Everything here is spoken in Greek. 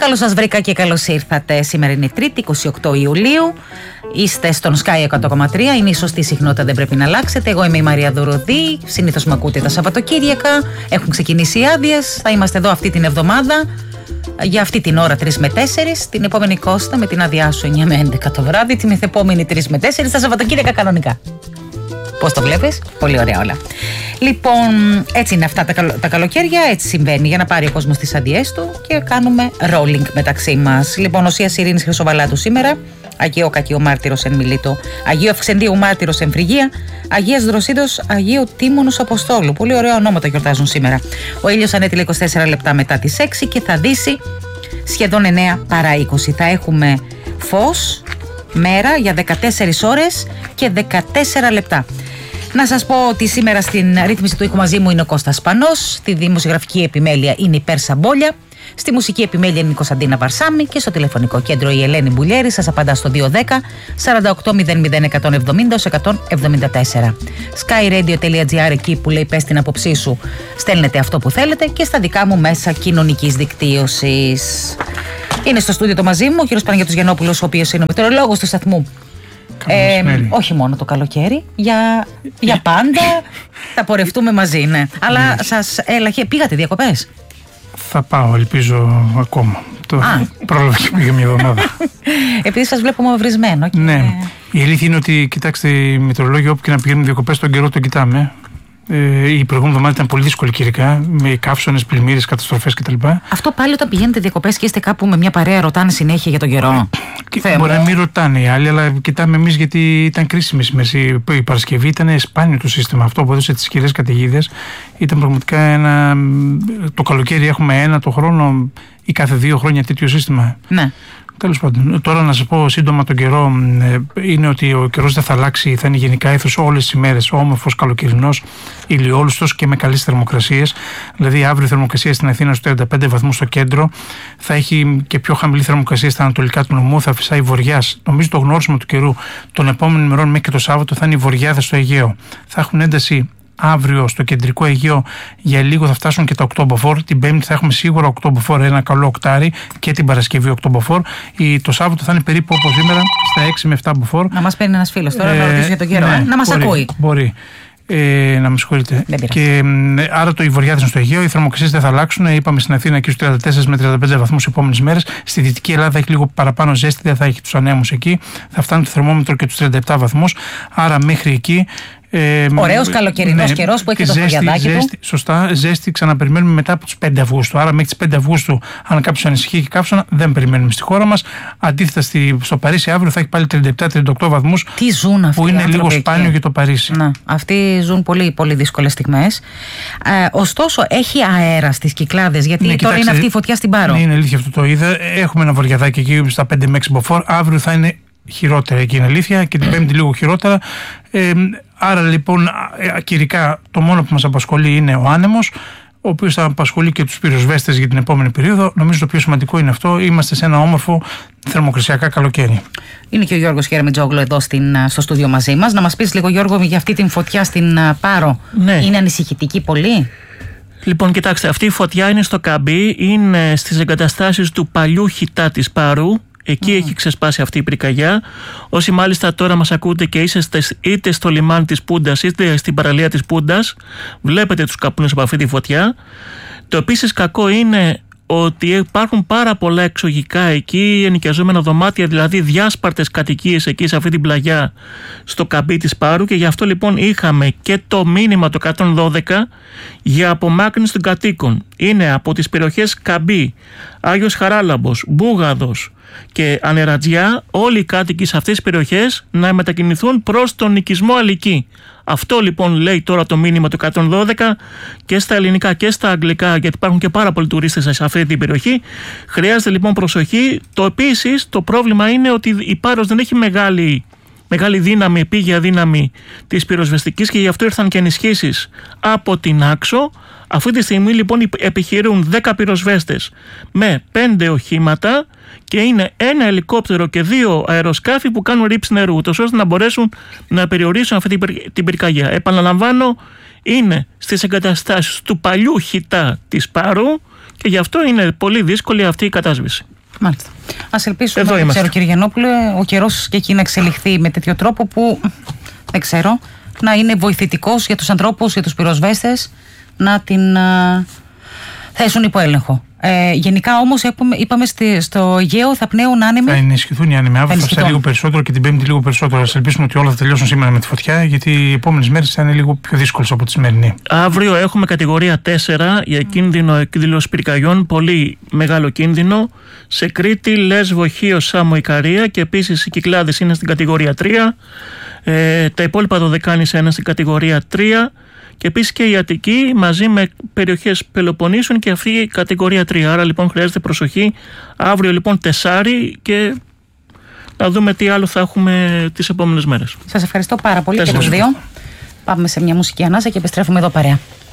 Καλώς σας βρήκα και καλώς ήρθατε. Σήμερα είναι Τρίτη, 28 Ιουλίου. Είστε στον Sky 100,3. Είναι η σωστή συχνότητα, δεν πρέπει να αλλάξετε. Εγώ είμαι η Μαρία Δωροδή. Συνήθως με ακούτε τα Σαββατοκύριακα. Έχουν ξεκινήσει οι άδειες. Θα είμαστε εδώ αυτή την εβδομάδα. Για αυτή την ώρα 3 με 4. Την επόμενη Κώστα με την άδειά σου 9 με 11 το βράδυ. Την επόμενη 3 με 4. Τα Σαββατοκύριακα κανονικά. Πώς το βλέπεις? Πολύ ωραία όλα. Λοιπόν, έτσι είναι αυτά τα καλοκαίρια, έτσι συμβαίνει, για να πάρει ο κόσμος τις αδειές του και κάνουμε rolling μεταξύ μας. Λοιπόν, Οσίας Ειρήνης Χρυσοβαλάτου σήμερα, Αγίου Κακίου Μάρτυρος εν Μιλήτω, Αγίου Αυξεντίου Μάρτυρος εν Φρυγία, Αγίας Δροσίδος, Αγίου Τίμωνος Αποστόλου. Πολύ ωραία ονόματα γιορτάζουν σήμερα. Ο ήλιος ανέτειλε 24 λεπτά μετά τις 6 και θα δύσει σχεδόν 9 παρά 20. Θα έχουμε φως, μέρα για 14 ώρες και 14 λεπτά. Να σας πω ότι σήμερα στην ρύθμιση του ήχου μαζί μου είναι ο Κώστας Πανός, στη δημοσιογραφική επιμέλεια είναι η Πέρσα Μπόλια, στη μουσική επιμέλεια είναι η Κωνσταντίνα Βαρσάμη και στο τηλεφωνικό κέντρο η Ελένη Μπουλιέρη. Σας απαντά στο 210 48 00 170 174. skyradio.gr, εκεί που λέει πες την άποψή σου, στέλνετε αυτό που θέλετε, και στα δικά μου μέσα κοινωνικής δικτύωσης. Είναι στο στούντιο το μαζί μου ο κύριος Παναγιώτης Γιαννόπουλος, ο οποίος είναι ο μετεωρολόγος του σταθμού. Όχι μόνο το καλοκαίρι, για πάντα θα πορευτούμε μαζί, ναι. Αλλά σας έλαχε, πήγατε διακοπές? Θα πάω, ελπίζω ακόμα. Πρόλαβα και πήγα μια εβδομάδα. Επειδή σας βλέπω μαυρισμένο. Ναι, η αλήθεια είναι ότι, κοιτάξτε, οι μετεωρολόγοι όπου και να πηγαίνουν διακοπές τον καιρό τον κοιτάμε. Η προηγούμενη εβδομάδα ήταν πολύ δύσκολη καιρικά, με καύσονες, πλημμύρες, καταστροφές κτλ. Αυτό πάλι όταν πηγαίνετε διακοπές και είστε κάπου με μια παρέα, ρωτάνε συνέχεια για τον καιρό? Μπορεί να μην ρωτάνε οι άλλοι, αλλά κοιτάμε εμείς, γιατί ήταν κρίσιμες ημέρες. Η Παρασκευή ήταν σπάνιο το σύστημα αυτό που έδωσε τις ισχυρές καταιγίδες. Ήταν πραγματικά το καλοκαίρι έχουμε ένα το χρόνο ή κάθε 2 χρόνια τέτοιο σύστημα. Ναι. Τέλος πάντων, τώρα να σας πω σύντομα τον καιρό, είναι ότι ο καιρός δεν θα αλλάξει, θα είναι γενικά ήθος όλες τις ημέρες, όμορφος, καλοκαιρινός, ηλιόλουστος και με καλές θερμοκρασίες. Δηλαδή, αύριο η θερμοκρασία στην Αθήνα στους 35 βαθμούς στο κέντρο, θα έχει και πιο χαμηλή θερμοκρασία στα ανατολικά του νομού, θα φυσάει βοριάς. Νομίζω το γνώρισμα του καιρού των επόμενων ημερών μέχρι και το Σάββατο θα είναι οι βοριάδες στο Αιγαίο. Θα έχουν ένταση αύριο στο κεντρικό Αιγαίο, για λίγο θα φτάσουν και τα οκτώμποφορ. Την Πέμπτη θα έχουμε σίγουρα οκτώμποφορ, ένα καλό οκτάρι, και την Παρασκευή οκτώμποφορ. Το Σάββατο θα είναι περίπου όπως σήμερα, στα 6 με 7 μποφόρ. Να μας παίρνει ένας φίλος τώρα να ρωτήσει για τον καιρό, να μας ακούει. Μπορεί. Να με συγχωρείτε. Και άρα οι βοριάδες είναι στο Αιγαίο, οι θερμοκρασίες δεν θα αλλάξουν. Είπαμε στην Αθήνα εκεί στους 34 με 35 βαθμούς οι επόμενες μέρες. Στη Δυτική Ελλάδα έχει λίγο παραπάνω ζέστη, δεν θα έχει τους ανέμους εκεί. Θα φτάνει το θερμόμετρο και τους 37 βαθμούς. Άρα μέχρι εκεί. Ωραίος καλοκαιρινός καιρός που έχει το φωτιαδάκι του. Σωστά, ζέστη ξαναπεριμένουμε μετά από τις 5 Αυγούστου. Άρα μέχρι τις 5 Αυγούστου, αν κάποιος ανησυχεί και καύσωνα, δεν περιμένουμε στη χώρα μας. Αντίθετα, στο Παρίσι αύριο θα έχει πάλι 37-38 βαθμούς. Τι ζουν αυτοί, που είναι λίγο σπάνιο για το Παρίσι. Να, αυτοί ζουν πολύ, πολύ δύσκολες στιγμές. Ωστόσο, έχει αέρα στις Κυκλάδες, γιατί τώρα είναι αυτή η φωτιά στην Πάρο. Ναι, είναι αλήθεια, αυτό το είδα. Έχουμε ένα βοριαδάκι εκεί στα 5 με 6 μποφόρ. Αύριο θα είναι χειρότερα, εκεί είναι αλήθεια, και την Πέμπτη λίγο χειρότερα. Άρα λοιπόν, καιρικά το μόνο που μας απασχολεί είναι ο άνεμος, ο οποίος θα απασχολεί και τους πυροσβέστες για την επόμενη περίοδο. Νομίζω το πιο σημαντικό είναι αυτό. Είμαστε σε ένα όμορφο θερμοκρασιακά καλοκαίρι. Είναι και ο Γιώργος Χερεμιτζόγλου εδώ στο στούντιο μαζί μας. Να μας πεις λίγο, Γιώργο, για αυτή την φωτιά στην Πάρο. Ναι. Είναι ανησυχητική πολύ? Λοιπόν, κοιτάξτε, αυτή η φωτιά είναι στο Καμπί, είναι στις εγκαταστάσεις του παλιού Χιτά της Πάρου. Εκεί έχει ξεσπάσει αυτή η πυρκαγιά. Όσοι μάλιστα τώρα μας ακούτε και είσαστε είτε στο λιμάνι της Πούντας είτε στην παραλία της Πούντας, βλέπετε τους καπνούς από αυτή τη φωτιά. Το επίσης κακό είναι ότι υπάρχουν πάρα πολλά εξωγικά εκεί, ενοικιαζόμενα δωμάτια, δηλαδή διάσπαρτες κατοικίες εκεί σε αυτή την πλαγιά στο Καμπί της Πάρου, και γι' αυτό λοιπόν είχαμε και το μήνυμα το 112 για απομάκρυνση των κατοίκων. Είναι από τις περιοχές Καμπί, Άγιος Χαράλαμπος, Μπούγαδος και Ανερατζιά, όλοι οι κάτοικοι σε αυτές τις περιοχές να μετακινηθούν προς τον οικισμό Αλική. Αυτό λοιπόν λέει τώρα το μήνυμα του 112 και στα ελληνικά και στα αγγλικά, γιατί υπάρχουν και πάρα πολλοί τουρίστες σε αυτή την περιοχή. Χρειάζεται λοιπόν προσοχή. Επίσης το πρόβλημα είναι ότι η Πάρος δεν έχει μεγάλη δύναμη, επίγεια δύναμη της πυροσβεστικής, και γι' αυτό ήρθαν και ενισχύσεις από την Άξο. Αυτή τη στιγμή λοιπόν επιχειρούν 10 πυροσβέστες με 5 οχήματα, και είναι ένα ελικόπτερο και 2 αεροσκάφη που κάνουν ρήψη νερού, ώστε να μπορέσουν να περιορίσουν αυτή την πυρκαγιά. Επαναλαμβάνω, είναι στις εγκαταστάσεις του παλιού Χιτά της Πάρου, και γι' αυτό είναι πολύ δύσκολη αυτή η κατάσβεση. Μάλιστα. Ας ελπίσουμε, Εδώ δεν ξέρω, είμαστε. κύριε Γιαννόπουλε, ο καιρός και εκεί να εξελιχθεί με τέτοιο τρόπο που δεν ξέρω, να είναι βοηθητικός για τους ανθρώπους, για τους πυροσβέστες, να την θέσουν υπό έλεγχο. Γενικά όμως είπαμε στο Αιγαίο θα πνέουν άνεμοι. Θα ενισχυθούν οι άνεμοι. Αύριο θα φτάσει λίγο περισσότερο και την Πέμπτη λίγο περισσότερο. Ας ελπίσουμε ότι όλα θα τελειώσουν σήμερα με τη φωτιά, γιατί οι επόμενες μέρες θα είναι λίγο πιο δύσκολες από τη σημερινή. Αύριο έχουμε κατηγορία 4 για κίνδυνο εκδήλωση πυρκαγιών, πολύ μεγάλο κίνδυνο. Σε Κρήτη, Λέσβο, Χίο, Σάμο, Ικαρία και επίσης οι Κυκλάδες είναι στην κατηγορία 3. Τα υπόλοιπα Δωδεκάνησα είναι στην κατηγορία 3. Και επίσης και η Αττική μαζί με περιοχές Πελοποννήσου και αυτή η κατηγορία 3. Άρα λοιπόν χρειάζεται προσοχή. Αύριο λοιπόν 4 και να δούμε τι άλλο θα έχουμε τις επόμενες μέρες. Σας ευχαριστώ πάρα πολύ και τους δύο. Πάμε σε μια μουσική ανάσα και επιστρέφουμε εδώ παρέα.